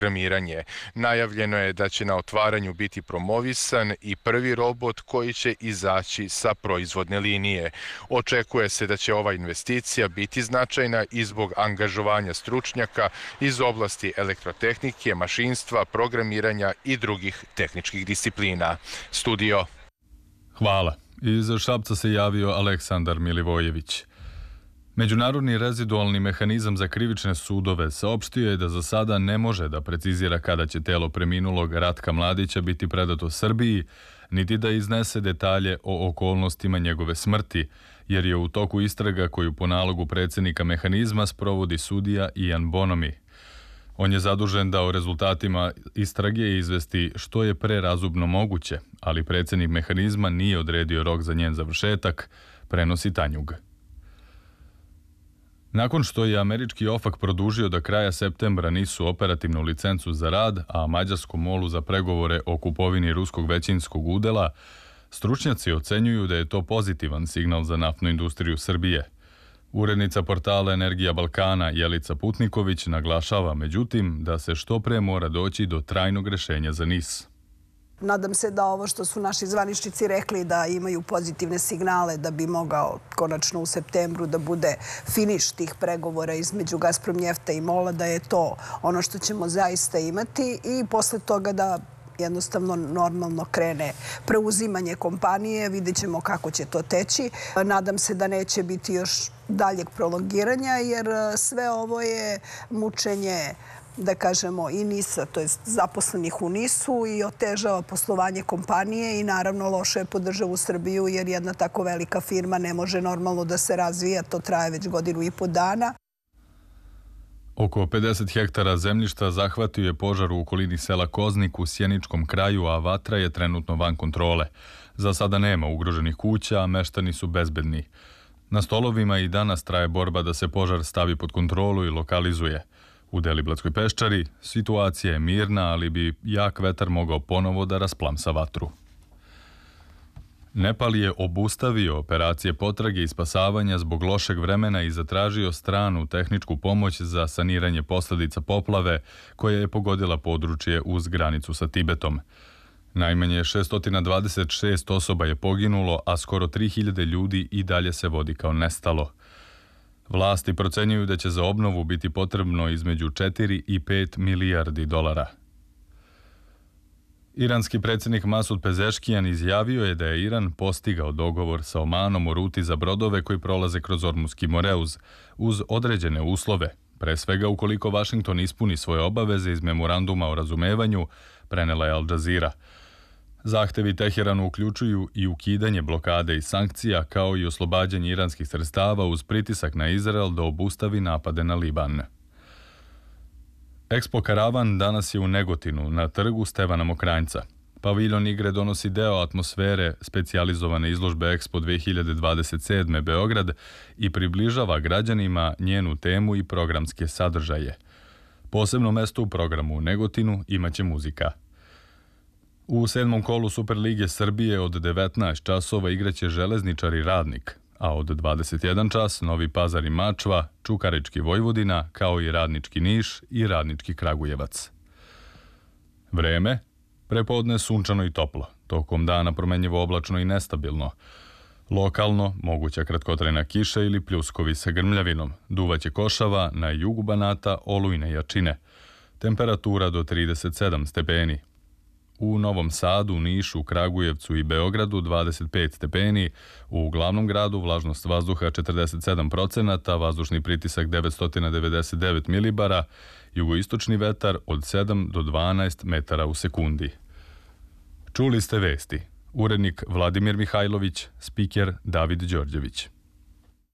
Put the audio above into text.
programiranje. Najavljeno je da će na otvaranju biti promovisan i prvi robot koji će izaći sa proizvodne linije. Očekuje se da će ova investicija biti značajna i zbog angažovanja stručnjaka iz oblasti elektrotehnike, mašinstva, programiranja i drugih tehničkih disciplina. Studio. Hvala. Iz Šapca se javio Aleksandar Milivojević. Međunarodni rezidualni mehanizam za krivične sudove saopštio je da za sada ne može da precizira kada će telo preminulog Ratka Mladića biti predato Srbiji, niti da iznese detalje o okolnostima njegove smrti, jer je u toku istraga koju po nalogu predsjednika mehanizma sprovodi sudija Ian Bonomi. On je zadužen da o rezultatima istrage izvesti što je prerazumno moguće, ali predsjednik mehanizma nije odredio rok za njen završetak, prenosi Tanjug. Nakon što je američki OFAC produžio do kraja septembra NIS-u operativnu licencu za rad, a mađarskom MOL-u za pregovore o kupovini ruskog većinskog udela, stručnjaci ocenjuju da je to pozitivan signal za naftnu industriju Srbije. Urednica portala Energija Balkana Jelica Putniković naglašava, međutim, da se što pre mora doći do trajnog rešenja za NIS. Nadam se da ovo što su naši zvaničnici rekli da imaju pozitivne signale da bi mogao konačno u septembru da bude finiš tih pregovora između Gazpromnjefta i MOL-a, da je to ono što ćemo zaista imati i posle toga da jednostavno normalno krene preuzimanje kompanije. Vidjet ćemo kako će to teći. Nadam se da neće biti još daljeg prolongiranja jer sve ovo je mučenje, da kažemo, i NIS-a, to je zaposlenih u NIS-u i otežava poslovanje kompanije i naravno loše je po državu Srbiju jer jedna tako velika firma ne može normalno da se razvija. To traje već 1,5 godina. Oko 50 hektara zemljišta zahvatio je požar u okolini sela Koznik u Sjeničkom kraju, a vatra je trenutno van kontrole. Za sada nema ugroženih kuća, a meštani su bezbedni. Na stolovima i danas traje borba da se požar stavi pod kontrolu i lokalizuje. U Deliblatskoj peščari situacija je mirna, ali bi jak vetar mogao ponovo da rasplamsa vatru. Nepal je obustavio operacije potrage i spasavanja zbog lošeg vremena i zatražio stranu tehničku pomoć za saniranje posljedica poplave koja je pogodila područje uz granicu sa Tibetom. Najmanje 626 osoba je poginulo, a skoro 3000 ljudi i dalje se vodi kao nestalo. Vlasti procenjuju da će za obnovu biti potrebno između 4 i 5 milijardi dolara. Iranski predsjednik Masud Pezeškijan izjavio je da je Iran postigao dogovor sa Omanom o ruti za brodove koji prolaze kroz Ormuski moreuz uz određene uslove, pre svega ukoliko Vašington ispuni svoje obaveze iz memoranduma o razumevanju, prenela je Al Jazeera. Zahtevi Teheranu uključuju i ukidanje blokade i sankcija, kao i oslobađanje iranskih sredstava uz pritisak na Izrael da obustavi napade na Liban. Expo Karavan danas je u Negotinu, na trgu Stevana Mokranjca. Paviljon igre donosi deo atmosfere specijalizovane izložbe Expo 2027. Beograd i približava građanima njenu temu i programske sadržaje. Posebno mesto u programu u Negotinu imaće muzika. U 7. kolu Superlige Srbije od 19 časova igraće Železničari Radnik, a od 21 čas Novi Pazar i Mačva, Čukarički Vojvodina, kao i Radnički Niš i Radnički Kragujevac. Vreme? Prepodne sunčano i toplo, tokom dana promenjivo oblačno i nestabilno. Lokalno moguća kratkotrajna kiša ili pljuskovi sa grmljavinom, duvaće košava na jugu Banata, olujne jačine. Temperatura do 37 stepeni. U Novom Sadu, Nišu, Kragujevcu i Beogradu 25 stepeni, u glavnom gradu vlažnost vazduha 47%, vazdušni pritisak 999 milibara, jugoistočni vetar od 7 do 12 metara u sekundi. Čuli ste vesti. Urednik Vladimir Mihajlović, spiker David Đorđević.